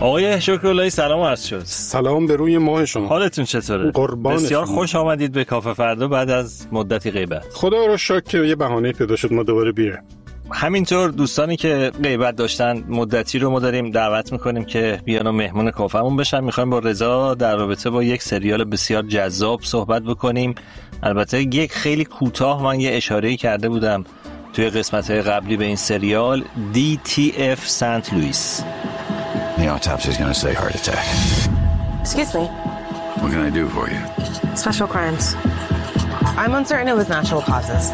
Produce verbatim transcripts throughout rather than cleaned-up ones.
آقای شکراللهی سلام عرض شد. سلام به روی ماه شما. حالتون چطوره؟ قربان بسیار شما. خوش آمدید به کافه فردا بعد از مدتی غیبت. خدا رو شکر که یه بهانه پیدا شد ما دوباره بیایم. همینطور دوستانی که غیبت داشتن مدتی رو ما داریم دعوت میکنیم که بیان و مهمون کافهمون بشن. میخوایم با رضا در رابطه با یک سریال بسیار جذاب صحبت بکنیم. البته یک خیلی کوتاه من یه اشاره‌ای کرده بودم توی قسمت‌های قبلی به این سریال دی تی اف سنت لوئیس. The autopsy is going to say heart attack. Excuse me. What can I do for you? Special crimes. I'm uncertain it was natural causes.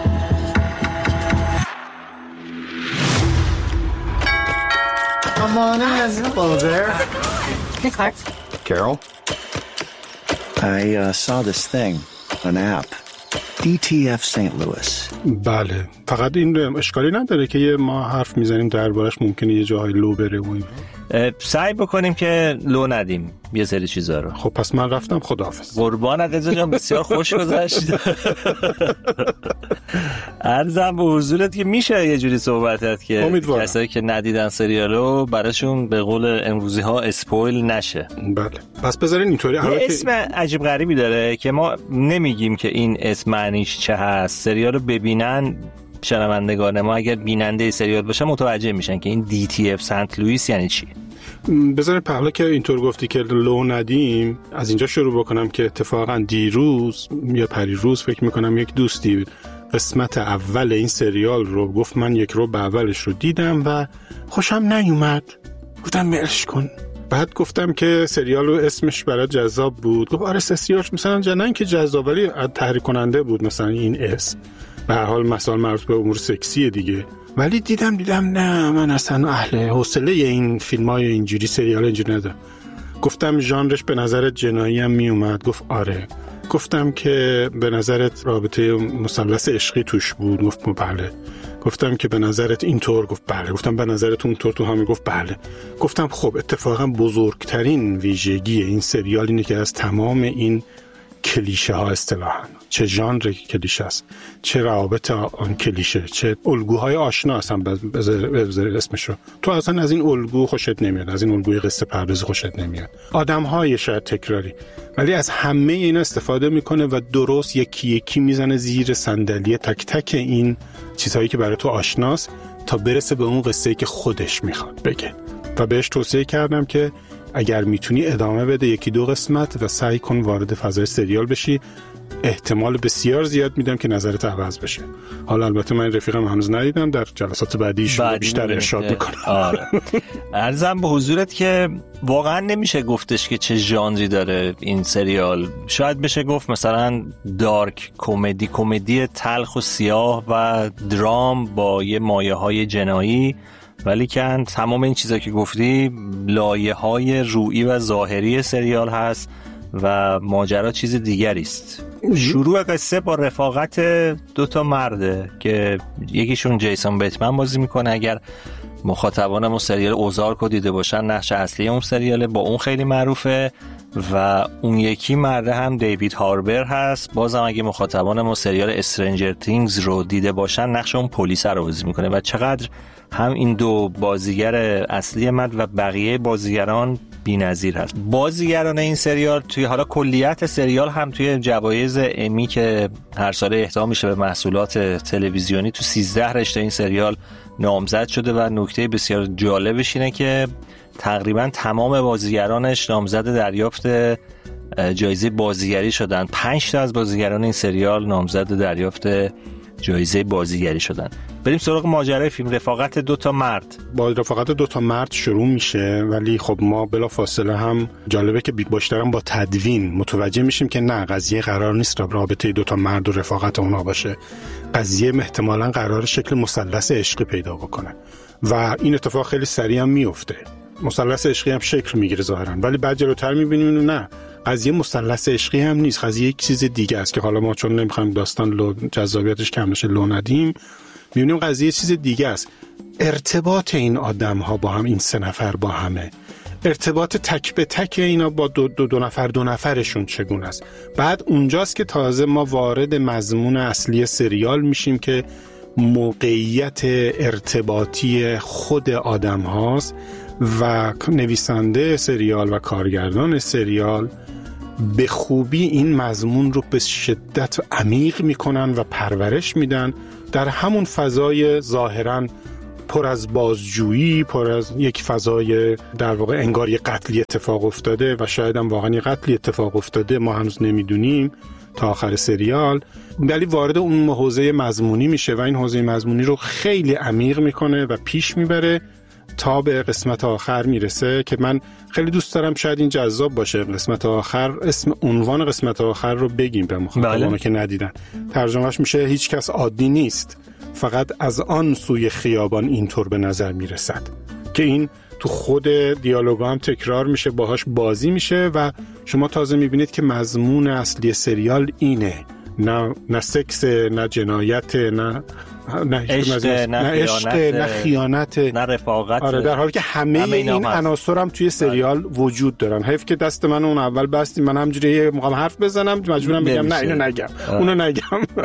Come on in. Hello there. Hey, Clark. Carol? I uh, saw this thing, an app, دی تی اف Saint Louis. بله، فقط این اشکالی نداره که یه ما حرف میزنیم دربارش ممکنه یه جاهای لو بره و این. سعی بکنیم که لو ندیم یه سری چیزا رو. خب پس من رفتم، خداحافظ. قربانت رضا جان، بسیار خوش گذشت. عرضم به حضورت که میشه یه جوری صحبت که امیدوارم کسایی که ندیدن سریالو براشون به قول امروزی ها اسپویل نشه. بله، پس بذارین اینطوری. یه اسم عجیب غریبی داره که ما نمیگیم که این اسم معنیش چه هست. سریالو ببینن شنوندگان ما اگر بیننده سریال باشن متوجه میشن که این دی تی اف سنت لوئیس یعنی چی. بذارید پهلا که اینطور گفتی که لو ندیم از اینجا شروع بکنم که اتفاقا دیروز یا پریروز فکر میکنم یک دوستی قسمت اول این سریال رو گفت، من یک رو به اولش رو دیدم و خوشم نیومد، گفتم ملش کن. بعد گفتم که سریال رو اسمش برای جذاب بود، گفت آره سریالش مثلا جنن که جذاب ولی تحریک کننده بود مثلا این اسم، به هر حال مثلا مربوط به امور سکسی دیگه. ولی دیدم دیدم نه، من اصلا اهل حوصله این فیلمای اینجوری سریال اینجوری ندارم. گفتم ژانرش به نظرت جنایی هم می اومد؟ گفت آره. گفتم که به نظرت رابطه مثلث عشقی توش بود؟ گفت بله. گفتم که به نظرت اینطور؟ گفت بله. گفتم به نظرت اونطور تو همین؟ گفت بله. گفتم خب اتفاقا بزرگترین ویژگی این سریال اینه که از تمام این کلیشه ها اصطلاحاً، چه ژانر کلیشه است، چه روابط آن کلیشه، چه الگوهای آشنا هستن، بذار اسمش رو، تو اصلا از این الگو خوشت نمیاد، از این الگوی قصه پردازی خوشت نمیاد، آدم‌های شاید تکراری، ولی از همه اینا استفاده میکنه و درست یکی یکی میزنه زیر صندلی تک تک این چیزهایی که برای تو آشناست تا برسه به اون قصه‌ای که خودش میخواد بگه. و بهش توصیه کردم که اگر میتونی ادامه بده یکی دو قسمت و سعی کن وارد فضای سریال بشی، احتمال بسیار زیاد میدم که نظرت عوض بشه. حالا البته من رفیقم هنوز ندیدم، در جلسات بعدی شما بیشتر ارشاد میکنم. آره. عرضم به حضورت که واقعا نمیشه گفتش که چه ژانری داره این سریال. شاید بشه گفت مثلا دارک کمدی، کمدی تلخ و سیاه و درام با یه مایه‌های جنایی، ولی که تمام این چیزا که گفتی لایه‌های رویی و ظاهری سریال هست و ماجرا چیز دیگری است. شروع قصه با رفاقت دو تا مرده که یکیشون جیسون بیتمن بازی میکنه، اگر مخاطبان اون سریال اوزارک رو دیده باشن نقش اصلی اون سریاله، با اون خیلی معروفه، و اون یکی مرده هم دیوید هاربر هست، بازم اگه مخاطبان ما سریال استرنجر تینگز رو دیده باشن نقش اون پلیس رو بازی میکنه و چقدر هم این دو بازیگر اصلی مرد و بقیه بازیگران بی‌نظیر هست. بازیگران این سریال توی حالا کلیت سریال هم توی جوایز امی که هر ساله اهدا میشه به محصولات تلویزیونی تو سیزده رشته این سریال نامزد شده و نکته بسیار جالبش اینه که تقریبا تمام بازیگرانش نامزد دریافت جایزه بازیگری شدن. پنج تا از بازیگران این سریال نامزد دریافت جایزه بازیگری شدن. بریم سراغ ماجرای فیلم. رفاقت دو تا مرد. با رفاقت دو تا مرد شروع میشه، ولی خب ما بلا فاصله هم جالبه که بیشترم با تدوین متوجه میشیم که نه، قضیه قرار نیست رابطه دو تا مرد و رفاقت اونا باشه. قضیه احتمالاً قرار شکل مثلث عشقی پیدا بکنه و این اتفاق خیلی سریع هم میفته. مثلث عشقی هم شکل میگیره ظاهرا، ولی بعد جلوتر میبینیم نه، قضیه مثلث عشقی هم نیست، قضیه یک چیز دیگه است که حالا ما چون نمیخوایم داستان لو جذابیتش کم بشه لو ندیم، میبینیم قضیه چیز دیگه است. ارتباط این آدم ها با هم، این سه نفر با همه، ارتباط تک به تک اینا با دو, دو, دو نفر دو نفرشون چگونه است. بعد اونجاست که تازه ما وارد مضمون اصلی سریال میشیم که موقعیت ارتباطی خود آدم هاست و نویسنده سریال و کارگردان سریال به خوبی این مضمون رو به شدت عمیق میکنن و پرورش میدن در همون فضای ظاهراً پر از بازجویی، پر از یک فضای در واقع انگار یک قتلی اتفاق افتاده و شاید هم واقعا یک قتلی اتفاق افتاده، ما هنوز نمیدونیم تا آخر سریال، ولی وارد اون حوزه مضمونی میشه و این حوزه مضمونی رو خیلی عمیق میکنه و پیش میبره تا به قسمت آخر میرسه که من خیلی دوست دارم، شاید این جذاب باشه. قسمت آخر، اسم عنوان قسمت آخر رو بگیم به مخاطبان که ندیدن. ترجمهش میشه هیچ کس عادی نیست، فقط از آن سوی خیابان اینطور به نظر میرسد، که این تو خود دیالوگ هم تکرار میشه، باهاش بازی میشه و شما تازه میبینید که مضمون اصلی سریال اینه، نه نه سکس، نه جنایت، نه نه عشق، نه عشق، نه خیانت، نه رفاقت. آره، در حالی که همه, همه این عناصر هم توی سریال وجود دارن. حیف که دست من اون اول بستی، من همجوری موقع حرف بزنم مجبورم بگم نه اینو نگم اونو نگم.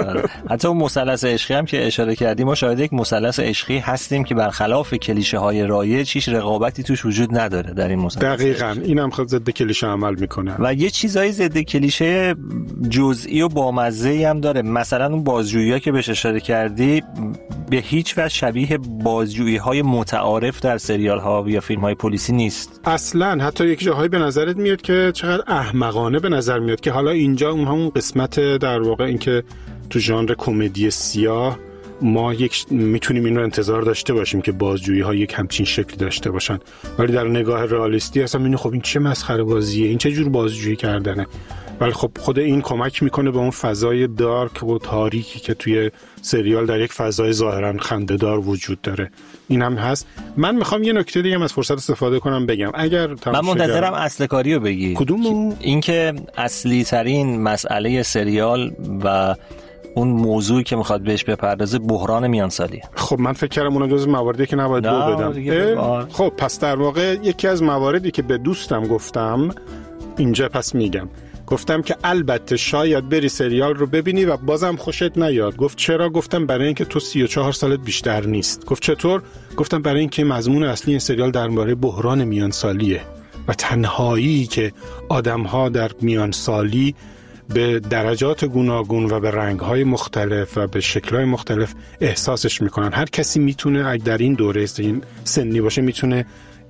حتی اون مثلث عشقی هم که اشاره کردیم، ما شاهد یک مثلث عشقی هستیم که برخلاف کلیشه های رایج هیچ رقابتی توش وجود نداره در این مثلث. دقیقاً اینم خود ضد کلیشه عمل میکنه و یه چیزای ضد کلیشه جزئی و بامزه‌ای هم داره. مثلا اون بازجویی‌ها که بهش اشاره کردی به هیچ وجه شبیه بازجویی‌های متعارف در سریال‌ها یا فیلم‌های پلیسی نیست اصلاً. حتی یک جاهایی به نظرت میاد که چقدر احمقانه به نظر میاد که حالا اینجا اون همون قسمت در واقع این که تو ژانر کمدی سیاه ما یک میتونیم این رو انتظار داشته باشیم که بازجویی‌ها یک همچین شکلی داشته باشن، ولی در نگاه رئالیستی اصلا میبینی خب این چه مسخره بازیه، این چه جور بازجویی کردنه. ولی خب خود این کمک میکنه به اون فضای دارک و تاریکی که توی سریال در یک فضای ظاهرا خنده‌دار وجود داره. این هم هست. من میخوام یه نکته دیگه از فرصت استفاده کنم بگم. اگر من منتظرم اصل کاری رو بگی. کدوم؟ این که اصلی ترین مسئله سریال و اون موضوعی که میخواد بهش بپردازه بحران میانسالیه. خب من فکر کردم اون جزو مواردی که نباید دو بدم. خب پس در واقع یکی از مواردی که به دوستم گفتم اینجا پس میگم. گفتم که البته شاید بری سریال رو ببینی و بازم خوشت نیاد. گفت چرا؟ گفتم برای اینکه تو سی و چهار سالت بیشتر نیست. گفت چطور؟ گفتم برای اینکه مضمون اصلی این سریال درباره بحران میانسالیه و تنهایی که آدم‌ها در میانسالی به درجات گوناگون و به رنگ‌های مختلف و به شکل‌های مختلف احساسش میکنن. هر کسی میتونه اگه در این دوره این سنی باشه میتونه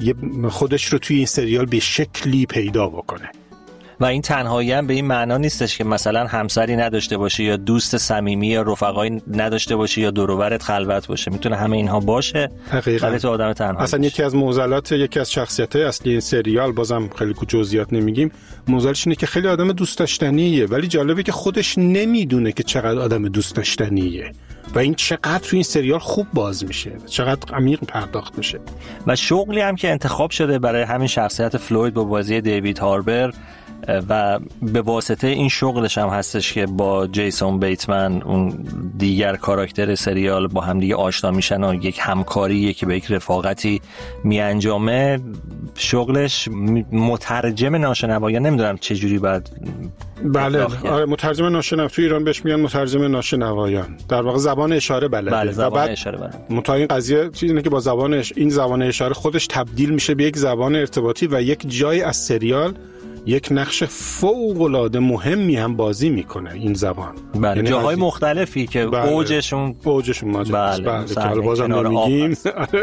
خودش رو توی این سریال به شکلی پیدا بکنه. و این تنهایی هم به این معنا نیستش که مثلا همسری نداشته باشی یا دوست صمیمی یا رفقایی نداشته باشی یا دور و برت خلوت باشه. میتونه همه اینها باشه ولی تو آدم تنها. اصلا یکی از معضلات یکی از شخصیت‌های اصلی این سریال، بازم خیلی جزئیات نمیگیم، معضلش اینه که خیلی آدم دوست داشتنیه ولی جالبه که خودش نمیدونه که چقدر آدم دوست داشتنیه و این چقدر تو این سریال خوب باز میشه، چقدر عمیق پرداخت میشه. و شغلی هم که انتخاب شده برای همین شخصیت فلوید با بازی دیوید هاربر و به واسطه این شغلش هم هستش که با جیسون بیتمن اون دیگر کاراکتر سریال با هم دیگه آشنا میشن و یک همکاریه که به یک رفاقتی می انجامه. شغلش مترجم ناشنوایان، نمیدونم چه جوری بعد بله آره مترجم ناشنوا، تو ایران بهش میگن مترجم ناشنوایان، در واقع زبان اشاره بلده. بله زبان اشاره بلده. متأ این قضیه چیزی اینه که با زبانش این زبان اشاره خودش تبدیل میشه به یک زبان ارتباطی و یک جای از سریال یک نقش فوق‌العاده مهمی هم بازی میکنه این زبان. بله یعنی جاهای مختلفی که بله. اوجشون اوجشون ماجراست. بله, بله. که حالا بازم نمیگیم.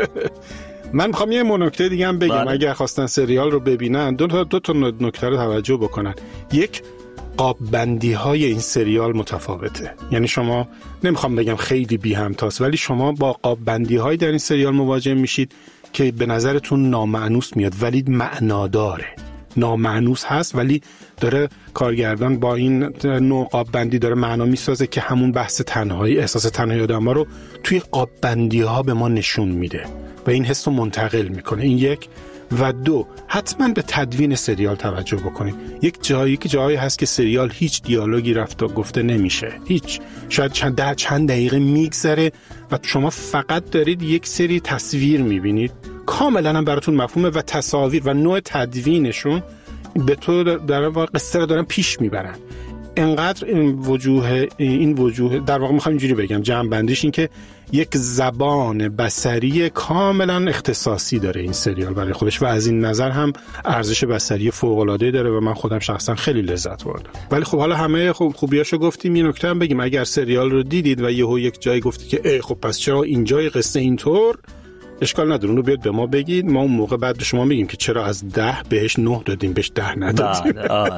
من میخوام یه نکته دیگه هم بگم. بله. اگر خواستن سریال رو ببینن دو تا دو تا نکته رو توجه بکنن. یک، قاب بندی های این سریال متفاوته. یعنی شما نمیخوام بگم خیلی بی همتاست ولی شما با قاب بندی های در این سریال مواجه میشید که به نظرتون نامعنوس میاد ولی معناداره. نامعنوس هست ولی داره کارگردان با این نوع قاب بندی داره معنا میسازه که همون بحث تنهایی، احساس تنهایی آدم‌ها رو توی قاب بندی ها به ما نشون میده و این حس رو منتقل میکنه. این یک. و دو، حتما به تدوین سریال توجه بکنید. یک جایی که جایی هست که سریال هیچ دیالوگی رفت و گفته نمیشه، هیچ، شاید چند, ده چند دقیقه میگذره و شما فقط دارید یک سری تصویر میبینید، کاملا هم براتون مفهومه و تصاویر و نوع تدوینشون به طور در واقع قصه رو دارن پیش میبرن. انقدر این وجوه این وجوه در واقع میخوام اینجوری بگم، جمع بندیش این که یک زبان بصری کاملا اختصاصی داره این سریال برای خودش و از این نظر هم ارزش بصری فوق‌العاده‌ای داره و من خودم شخصا خیلی لذت بردم. ولی خب حالا همه خوب خوبیاشو گفتیم، یه نکته هم بگیم، اگر سریال رو دیدید و یهو یک جایی گفتی که ای خب پس چرا اینجای قصه اینطور، اشکال نداره، اونو بیاد به ما بگید، ما اون موقع بعد به شما میگیم که چرا از ده بهش نه دادیم بهش ده ندادیم.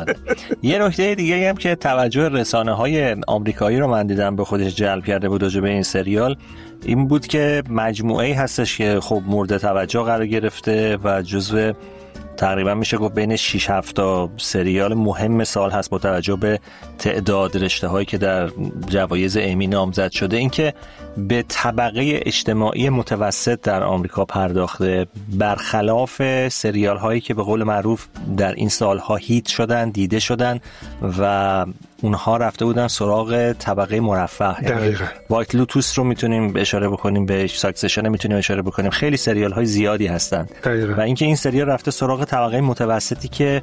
یه نکته دیگه هم که توجه رسانه‌های آمریکایی رو من دیدم به خودش جلب کرده بود راجع به این سریال، این بود که مجموعه‌ای هستش که خب مورد توجه قرار گرفته و جزو تقریبا میشه گفت بین شش هفت تا سریال مهم سال هست با توجه به تعداد رشته هایی که در جوایز امی نامزد شده. این که به طبقه اجتماعی متوسط در آمریکا پرداخته، برخلاف سریال هایی که به قول معروف در این سالها هیت شدن، دیده شدن و اونها رفته بودن سراغ طبقه مرفه. دقیقاً. وایت لوتوس رو میتونیم اشاره بکنیم، به ساکسشن میتونیم اشاره بکنیم، خیلی سریال های زیادی هستن. دقیقاً. و اینکه این سریال رفته سراغ طبقه متوسطی که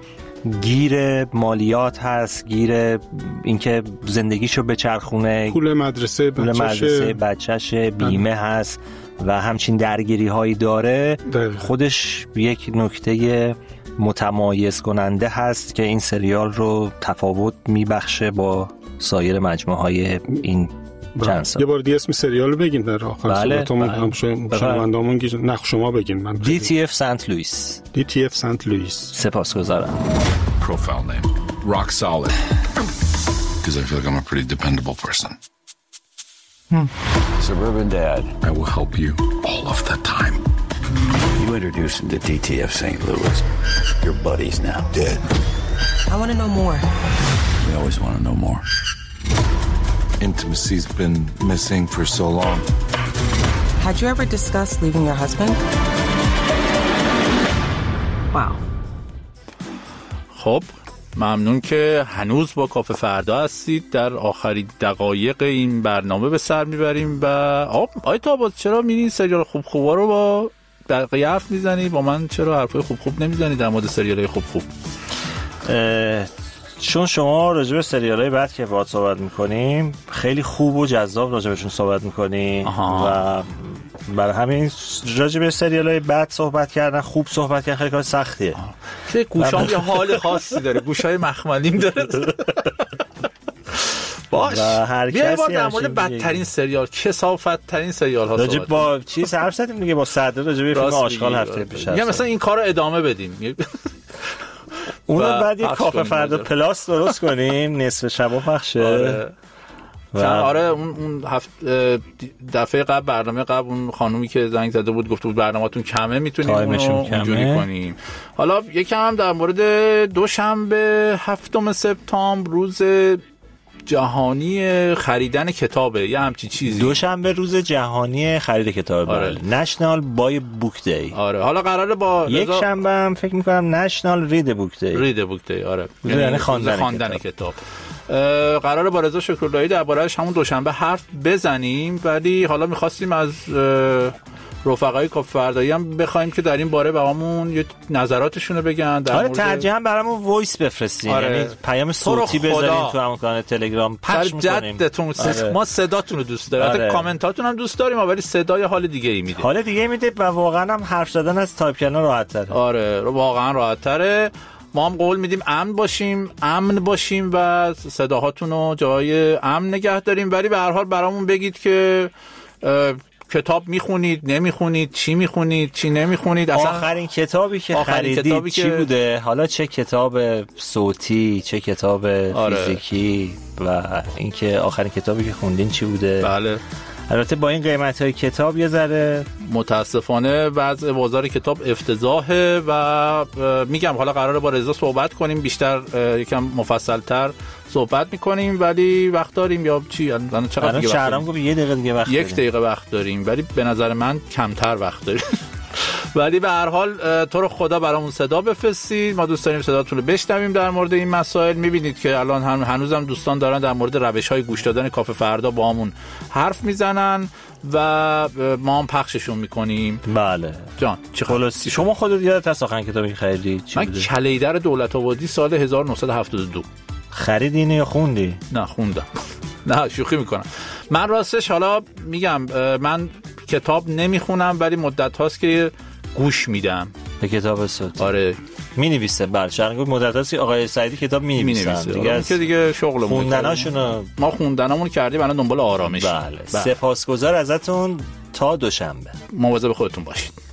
گیر مالیات هست، گیر اینکه زندگیشو بچرخونه، پول مدرسه پول مدرسه بچه‌شه، بیمه هست و همچین درگیری هایی داره. دقیقا. خودش یک نکته متمایز کننده هست که این سریال رو تفاوت میبخشه با سایر مجموعه های این چند سال. یه بار دیگه اسم سریال رو بگیم در آخر بله. صحبتمون، بله. هم شنوندامون گیج نخ شما بگین. من دی تی اف سنت لوئیس. دی تی اف سنت لوئیس. سپاسگزارم. Profile name. Rock solid. Because I feel like I'm a pretty dependable person. Hmm. Suburban dad. I will help you all of the time. You introduced him to D T F Saint Louis. Your buddy's now dead. I want to know more. We always want to know more. Intimacy's been missing for so long. Had you ever discussed leaving your husband? Wow. خب ممنون که هنوز با کافه فردا هستید. در آخرین دقایق این برنامه به سر میبریم و آب آی تاباز چرا میرین سریال خوب خوبا رو با دقیقه حرف میزنی، با من چرا حرفای خوب خوب نمیزنی در مورد سریالای خوب خوب؟ چون شما راجع به سریالای بعد که باهات صحبت میکنیم خیلی خوب و جذاب راجع بهشون صحبت میکنیم و برای همین راجع به سریالای بعد صحبت کردن، خوب صحبت کردن خیلی کار سختیه. که گوشام یه حال خاصی داره، گوشای مخملیم داره. باش بیا بار در مورد بدترین سریال، کثافت ترین سریال ها راجع با چیز حرف زدیم دیگه، با صدر راجع به فیلم آشغال هفته پیش. میگم مثلا این کارو ادامه بدیم، اون رو بعد یک کافه فردا پلاس درست کنیم، نصف شبا پخشه. آره. و آره اون اون هفت دفعه قبل برنامه قبل اون خانومی که زنگ زده بود گفته بود برنامه‌تون کمه، میتونیم اونو اونجوری کنیم. حالا یکم هم در مورد دوشنبه هفتم سپتامبر روز جهانی خریدن کتابه، یه همچی چیزی. دوشنبه روز جهانی خرید کتاب. آره. نشنال بای بوک دی. آره حالا قراره با یک رضا... شنبه هم فکر می‌کنم نشنال رید بوک دی. رید بوک دی آره. یعنی خواندن, خواندن کتاب. کتاب. قراره با رضا شکراللهی درباره‌اش همون دوشنبه حرف بزنیم، ولی حالا می‌خواستیم از رفقای کافه فردایی هم بخوایم که در این باره برامون یه نظراتشون رو بگن. در آره مورد ترجیحاً برامون وایس بفرستین. آره. یعنی پیام صوتی بذارین تو همون کانال تلگرام پخش می‌کنیم. جدتون آره. ما صداتون رو دوست داریم. آره. کامنتاتون هم دوست داریم، ولی صدای حال دیگه‌ای میده. حال دیگه‌ای میده و واقعاً هم حرف زدن از تایپ کردن راحت‌تره. آره واقعاً راحت‌تره. ما هم قول میدیم امن باشیم، امن باشیم و صداهاتون رو جای امن نگه داریم، ولی به هر حال برامون بگید که کتاب میخونید، نمیخونید، چی میخونید، چی نمیخونید، اصلا آخرین کتابی که خریدید کتابی چی که... بوده، حالا چه کتاب صوتی، چه کتاب آره. فیزیکی و اینکه آخرین کتابی که خوندین چی بوده. بله البته با این قیمت‌های کتاب یه ذره متاسفانه وضع بازار کتاب افتضاحه و میگم حالا قراره با رضا صحبت کنیم، بیشتر یکم مفصل‌تر صحبت میکنیم، ولی وقت داریم یا چی؟ الان چقدر دیگه وقت داریم؟ گفت یه دقیقه دیگه وقت یک دقیقه وقت داریم، ولی به نظر من کمتر وقت داریم. ولی به هر حال تو رو خدا برامون صدا بفرستید، ما دوست داریم صداتون رو بشنویم در مورد این مسائل. میبینید که الان هم هنوزم دوستان دارن در مورد روش‌های گوش دادن کافه فردا با همون حرف میزنن و ما هم پخششون میکنیم. بله جان چه خلاصی شما خودت یادت هست آخرین کتابی که خریدی چی من بوده؟ کلیدر دولت آبادی سال هزار و نهصد و هفتاد و دو. خریدی اینو یا خوندی؟ نه خوندم. نه شوخی میکنم. من راستش حالا میگم من کتاب نمیخونم ولی مدت هاست که گوش میدم به کتاب صوتی. آره مینویسه. بله شرنگو مدت هاست آقای سعیدی کتاب مینویسن دیگه. از که دیگه شغلمون خوندناشونو ما خوندنامون کردیم الان دنبال آرامش. بله, بله. سپاسگزار ازتون. تا دوشنبه مواظب خودتون باشید.